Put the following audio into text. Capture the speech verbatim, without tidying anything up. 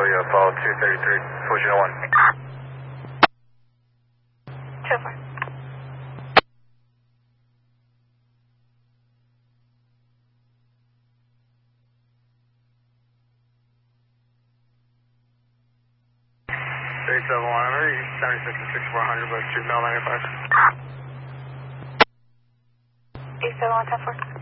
you Apollo two thirty-three, four zero one. two four. three seven one, seventy-six to sixty-four hundred, but two mil ninety-five. eight seven one ten four.